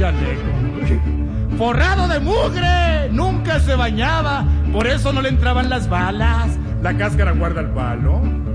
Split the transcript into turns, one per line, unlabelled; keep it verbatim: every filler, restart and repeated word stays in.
chaleco. Forrado de mugre, nunca se bañaba, por eso no le entraban las balas. La cáscara guarda el palo.